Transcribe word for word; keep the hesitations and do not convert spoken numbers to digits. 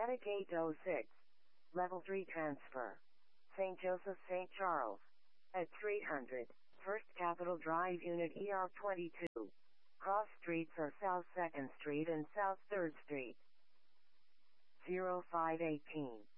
Medic eight oh six. Level three transfer. Saint Joseph Saint Charles. At three hundred. First Capitol Drive Unit E R twenty-two. Cross streets are South second Street and South third Street. zero five one eight.